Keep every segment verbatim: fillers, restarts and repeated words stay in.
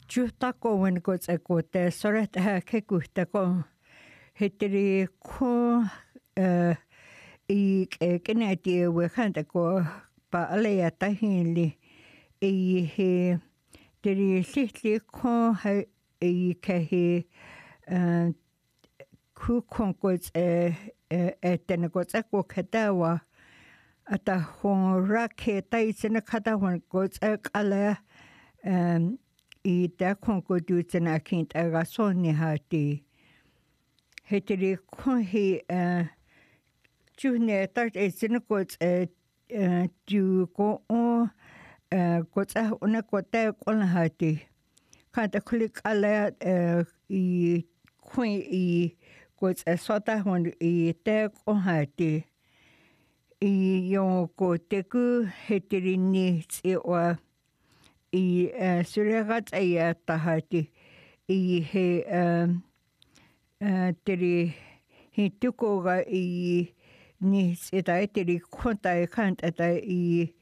juhtakoon kotsekote soret häkekuhtako heteri ko i keneti wehantako pa alea tahili i he teri sihli ko i kehi ku konkots etene kotseko ketawa ata hon rake taitsena katawan kotsekala i ta konko dutsena kint agasoni hati heteri kohi juhne tart etsena kots ju ko o kotsa una kota kola hati kanta klik ala i koi i kots sota hon i ta ko hati i yo ko teku heteri ni tsi o i suregat aya tahati i he teri he tuko ga i ni sita teri konta e kanta ta i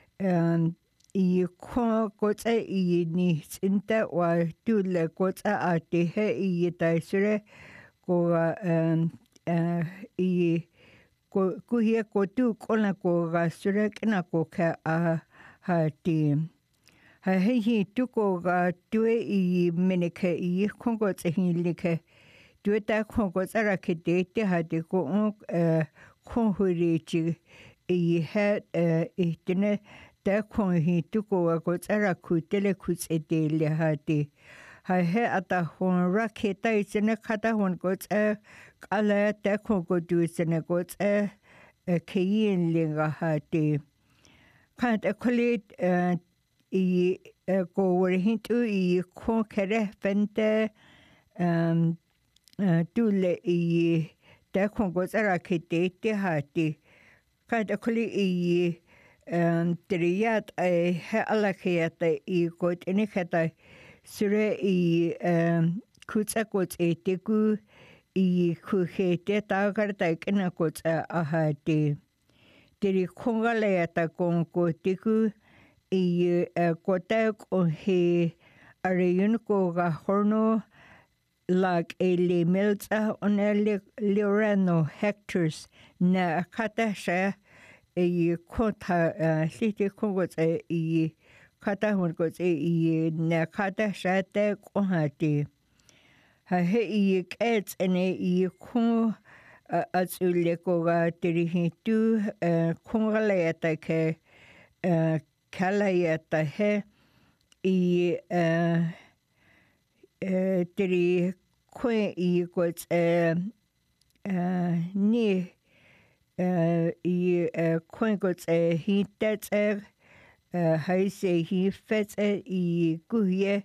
i ko kotsa i ni sinta wa tule kotsa ate he i ta sure ko i ko kuhia ko tu kona ko ga sure kena ko ka a hati ha he tuko ga tue i meneke i kongo tsehili ke tue ta kongo tsara ke te te hati ko konhuri chi i he i tene ta konhi tuko ga ko tsara ku tele kutse te le hati ha he ata hon raketa i tsene kata hon ko tsa kala ta kongo tu tsene ko tsa keyin linga hati kanta kolit i ko hintu i ko kere fente tule i ta kongo tsara kete te hati kanta koli i triyat ai he ala kiyata i ko tene kata sure i kutsa kotse te ku i ku hete ta karta kena kotsa a hati teri konga leata kon ko te ku i kota ko he areyun ko ga horno lag e le melta on le leorano hectares na kata sha e kota siti kongo tse i kata hon ko tse i na kata sha te ko hati ha he i kets ene i ko atsule ko ga teri hitu konga leata ke kala yata he i teri koe i kots ni i koe kots hi tats haise hi fets i kuhie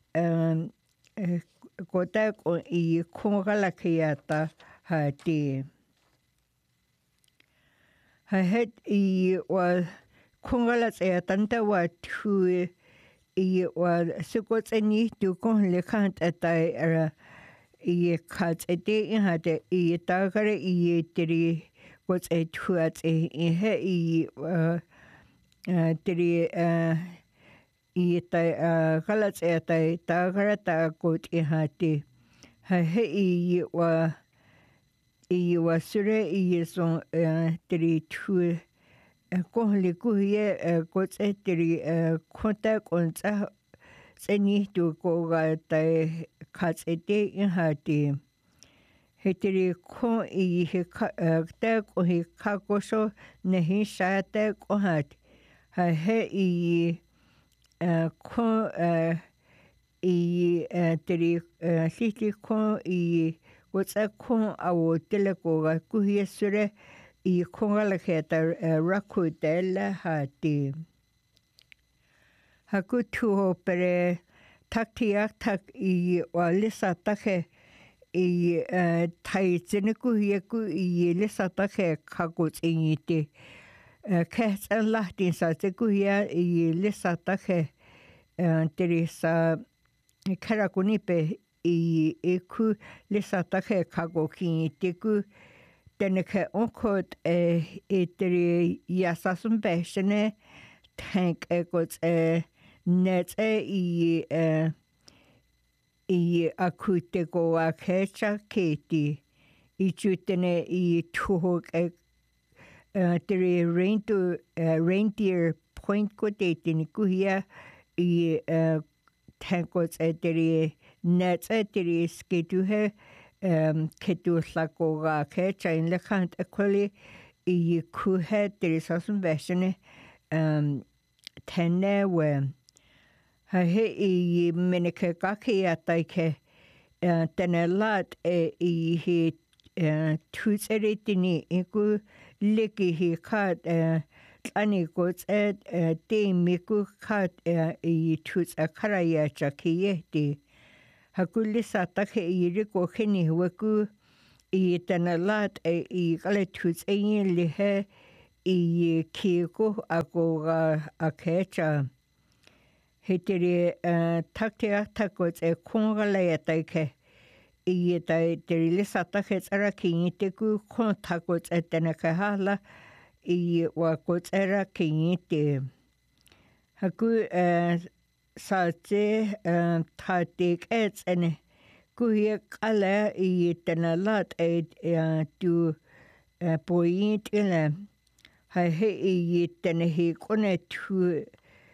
kota ko i kongala kiyata hati ha het i wa kongala tsea tanta wa tui i wa sukotse ni tu kon le kant atai ara i kat ete i hate i takare i teri kots e tuat e he i teri i tai kalat e tai takara ta kot i hate ha he i wa i wa sure i so teri tui kohli kuhie kotse teri konta konta tseni tu ko ga tai katsete i hati he teri ko i he ta ko he kakoso nehi sha ta ko hati ha he i ko i teri siti ko i kotsa ko awo tele ko ga kuhie sure i kongala keta raku tela hati. Haku tuho pere taktiak tak i wa lisa take i tai tseneku hieku i lisa take kakut ingiti. Kehtan lahtin sa teku hia i lisa take teri sa karakunipe i iku lisa take kakuk ingiti ku tene ke onkot e itri yasasun besene tank e kots e net e i i akute ko a kecha keti I chutene I tuhok e tere reindeer reindeer point ko te tini kuhia I tankos e tere nets e tere sketuhe ketu lako ga kecha in lekant ekoli I kuhe tere sasun vesene tenne we ha he I menike kaki atai ke tene lat e I he tūsere tini iku liki hi kat ani kots e te miku kat I tūs a karaya chaki yehti hakuli satak I riko hini waku I tene lat e I kale tūs e yin lihe I kiko ako ga akecha he tiri takte atakots e kongala ya taike I tai tiri lisa takets ara kingi te ku kon takots e tena kahala I wa kots era kingi te haku sa te ta tek ets ene ku hi kala I tena lat e tu point ile ha he I tena hi kone tu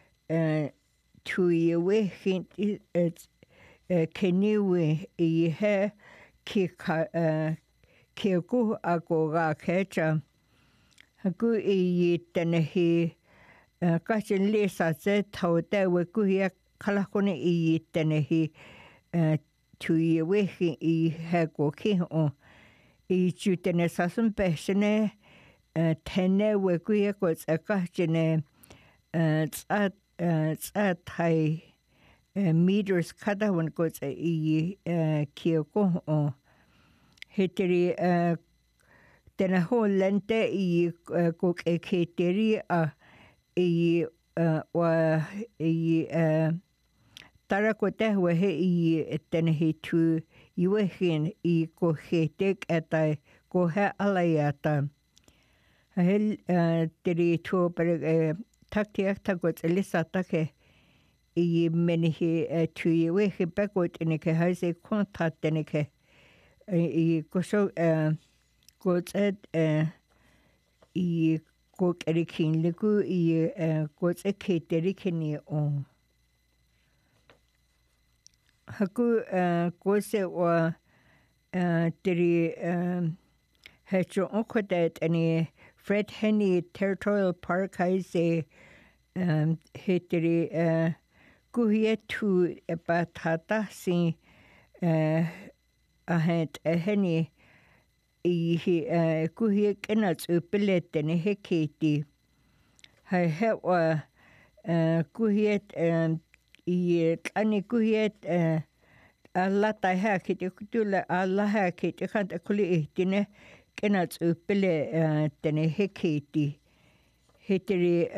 tu I we hint it's keniwe I he ki ka ki ku ako ga kecha haku I tene hi kashin lisa se tau te we ku hi kalakone I tene hi tu I we hi I he ko ki o I chu tene sasun pesene tene we ku hi ko tsa kashine tsa tsa tai meters kada wan ko tsa I ki ko o he tiri tena ho lente I ko ke ke tiri a I wa I tara ko te we he I tena he tu I we hin I ko he tek eta ko he alayata he tiri tu per takti akta ko tsa lisa take I meni he tu I we he beko tene ke haise konta tene ke I ko so ko tsa I ko kere kin liku I ko tsa ke teri kini o haku ko se wa tiri he cho onkotet ani Fred Henry Territorial Park haise he tiri kuhie tu e patata si a het e heni I hi kuhie kena tsupile tene he keti hai he wa kuhie I kani kuhie alla tai ha kiti kutula alla ha kiti kanta kuli ihtine kena tsupile tene he keti he tiri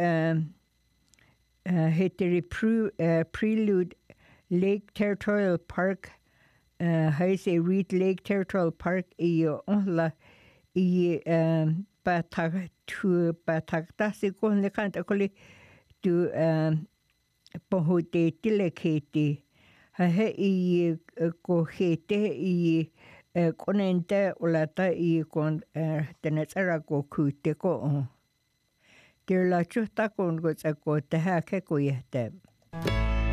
he tiri Prelude Lake Territorial Park haise Reed Lake Territorial Park I onla I patak tu patak tasi kon le kanta kuli tu pohote tile keti ha he I ko hete I konente ulata I kon tenetsara ko kute ko o Tira la chuta kon ko tsa ko te ha ke ko yehte.